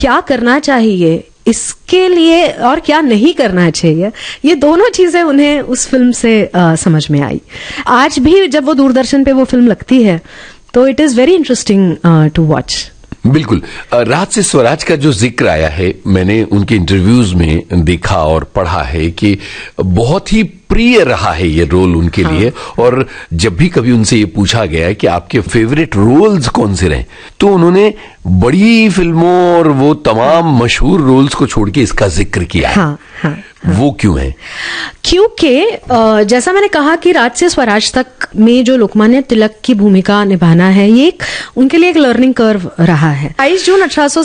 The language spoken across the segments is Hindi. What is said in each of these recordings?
क्या करना चाहिए इसके लिए और क्या नहीं करना चाहिए, ये दोनों चीजें उन्हें उस फिल्म से समझ में आई। आज भी जब वो दूरदर्शन पे वो फिल्म लगती है तो it is very interesting to watch. बिल्कुल। राज से स्वराज का जो जिक्र आया है, मैंने उनके इंटरव्यूज में देखा और पढ़ा है कि बहुत ही प्रिय रहा है ये रोल उनके लिए। और जब भी कभी उनसे ये पूछा गया है कि आपके फेवरेट रोल्स कौन से रहे, तो उन्होंने बड़ी फिल्मों और वो तमाम मशहूर रोल्स को छोड़ के इसका जिक्र किया है। हाँ। वो क्यों है? क्योंकि जैसा मैंने कहा कि राज से स्वराज तक में जो लोकमान्य तिलक की भूमिका निभाना है, ये उनके लिए एक लर्निंग कर्व रहा है। 22 जून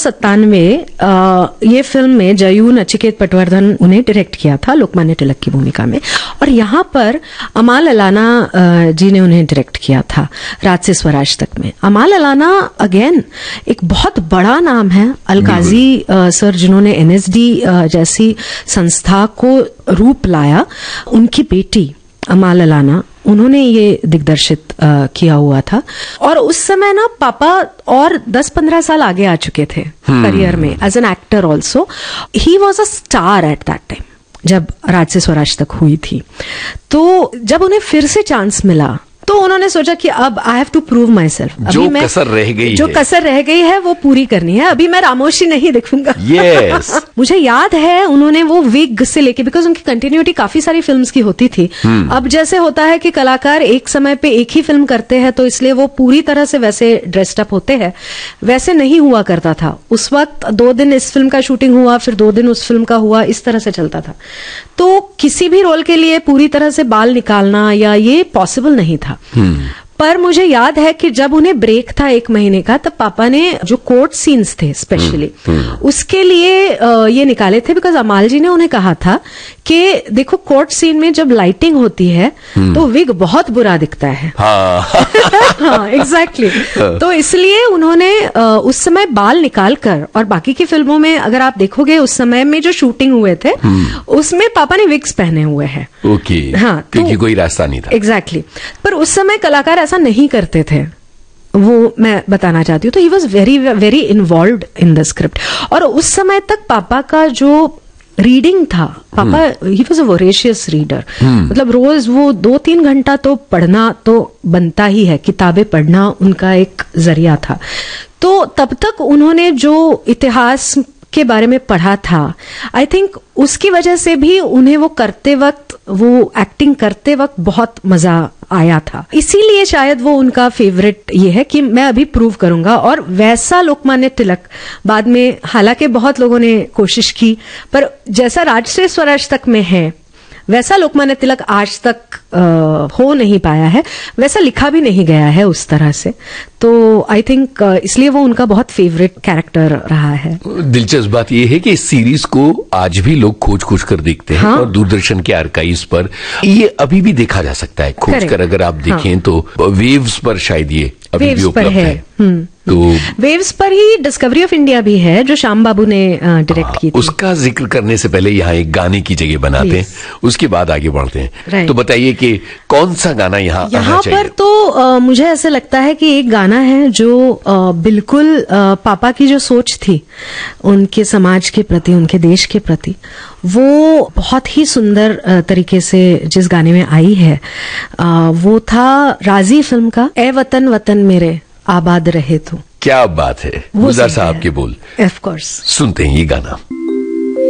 1897 ये फिल्म में जयू नचिकेत पटवर्धन उन्हें डायरेक्ट किया था लोकमान्य तिलक की भूमिका में, और यहाँ पर अमाल अलाना जी ने उन्हें डायरेक्ट किया था राज से स्वराज तक में। अमाल अलाना अगेन एक बहुत बड़ा नाम है, अलकाजी सर जिन्होंने NSD जैसी संस्था को रूप लाया, उनकी बेटी अमाल अलाना, उन्होंने ये दिग्दर्शित किया हुआ था। और उस समय ना पापा और 10-15 साल आगे आ चुके थे करियर में as an actor also. He was a star at that time जब राज से स्वराज तक हुई थी। तो जब उन्हें फिर से चांस मिला तो उन्होंने सोचा कि अब I have to prove my self. जो कसर रह गई है वो पूरी करनी है, अभी मैं रामोशी नहीं दिखूंगा। yes. मुझे याद है उन्होंने वो विग से लेके, बिकॉज उनकी कंटिन्यूटी काफी सारी फिल्म्स की होती थी। अब जैसे होता है कि कलाकार एक समय पे एक ही फिल्म करते हैं तो इसलिए वो पूरी तरह से वैसे ड्रेस्ड अप होते हैं, वैसे नहीं हुआ करता था। उस वक्त 2 दिन इस फिल्म का शूटिंग हुआ, फिर 2 दिन उस फिल्म का हुआ, इस तरह से चलता था। तो किसी भी रोल के लिए पूरी तरह से बाल निकालना या ये पॉसिबल नहीं था। पर मुझे याद है कि जब उन्हें ब्रेक था 1 महीने का, तब पापा ने जो कोर्ट सीन्स थे स्पेशली उसके लिए ये निकाले थे, बिकॉज अमाल जी ने उन्हें कहा था कि देखो कोर्ट सीन में जब लाइटिंग होती है तो विग बहुत बुरा दिखता है। हाँ एग्जैक्टली। तो इसलिए उन्होंने उस समय बाल निकालकर, और बाकी की फिल्मों में अगर आप देखोगे उस समय में जो शूटिंग हुए थे उसमें पापा ने विग्स पहने हुए हैं। ओके। हाँ, क्योंकि कोई रास्ता नहीं था। एग्जैक्टली। पर उस समय कलाकार ऐसा नहीं करते थे, वो मैं बताना चाहती हूँ। तो he was very very involved in the script. और उस समय तक पापा का जो रीडिंग था, पापा he was a voracious reader. मतलब रोज वो 2-3 घंटा तो पढ़ना तो बनता ही है, किताबें पढ़ना उनका एक जरिया था। तो तब तक उन्होंने जो इतिहास के बारे में पढ़ा था, आई थिंक उसकी वजह से भी उन्हें वो करते वक्त, वो एक्टिंग करते वक्त बहुत मजा आया था। इसीलिए शायद वो उनका फेवरेट ये है कि मैं अभी प्रूव करूंगा। और वैसा लोकमान्य तिलक बाद में, हालांकि बहुत लोगों ने कोशिश की, पर जैसा राज से स्वराज तक में है वैसा लोकमान्य तिलक आज तक हो नहीं पाया है, वैसा लिखा भी नहीं गया है उस तरह से। तो आई थिंक इसलिए वो उनका बहुत फेवरेट कैरेक्टर रहा है। दिलचस्प बात यह है कि इस सीरीज को आज भी लोग खोज खोज कर देखते हैं। हाँ? और दूरदर्शन के आर्काइव्स पर ये अभी भी देखा जा सकता है खोज कर। अगर आप देखें हाँ। तो वेव्स पर शायद ये अभी भी उपलब्ध है। तो वेव्स पर ही डिस्कवरी ऑफ इंडिया भी है जो श्याम बाबू ने डायरेक्ट की थी। उसका जिक्र करने से पहले यहाँ एक गाने की जगह बनाते हैं, उसके बाद आगे बढ़ते हैं। तो बताइए कि कौन सा गाना यहाँ पर तो मुझे ऐसे लगता है कि एक गाना है जो बिल्कुल पापा की जो सोच थी उनके समाज के प्रति, उनके देश के प्रति, वो बहुत ही सुंदर तरीके से जिस गाने में आई है वो था राजी फिल्म का ए वतन वतन मेरे आबाद रहे तू। क्या बात है, गुलजार साहब के बोल। ऑफ कोर्स सुनते हैं ये गाना।